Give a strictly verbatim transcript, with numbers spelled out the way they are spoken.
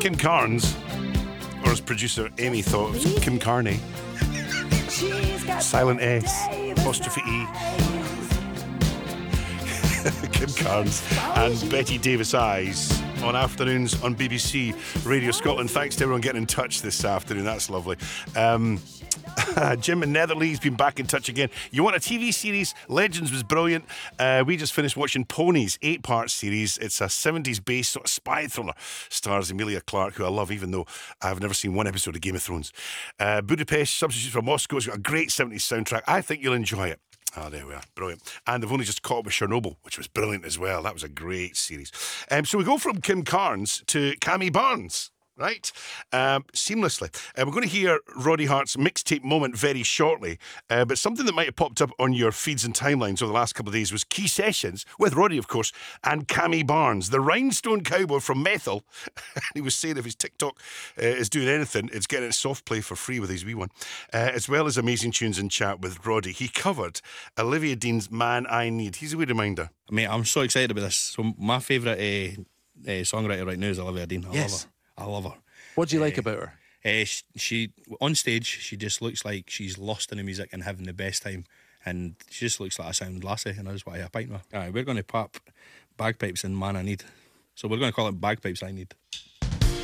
Kim Carnes, or as producer Amy thought, it was Kim Carney. Silent S, apostrophe E. Kim Carnes and Betty Davis Eyes on afternoons on B B C Radio Scotland. Thanks to everyone getting in touch this afternoon. That's lovely. Um, Jim in Netherley's been back in touch again. You want a T V series? Legends was brilliant. Uh, we just finished watching Ponies, eight-part series. It's a seventies-based sort of spy thriller. Stars Emilia Clarke, who I love, even though I've never seen one episode of Game of Thrones. Uh, Budapest, Substitutes for Moscow. It's got a great seventies soundtrack. I think you'll enjoy it. Oh, there we are. Brilliant. And they've only just caught up with Chernobyl, which was brilliant as well. That was a great series. Um, so we go from Kim Carnes to Cammy Barnes. Right, um, seamlessly. Uh, we're going to hear Roddy Hart's mixtape moment very shortly, uh, but something that might have popped up on your feeds and timelines over the last couple of days was Key Sessions, with Roddy, of course, and Cammy Barnes, the rhinestone cowboy from Methil. He was saying if his TikTok uh, is doing anything, it's getting a soft play for free with his wee one, uh, as well as amazing tunes in chat with Roddy. He covered Olivia Dean's Man I Need. He's a wee reminder. Mate, I'm so excited about this. So my favourite uh, uh, songwriter right now is Olivia Dean. I Yes. love her. I love her. What do you uh, like about her? Uh, she, she on stage, she just looks like she's lost in the music and having the best time, and she just looks like a sound lassie, and I just want to have a pint with her. Alright, we're going to pop bagpipes in Man I Need, so we're going to call it Bagpipes I Need.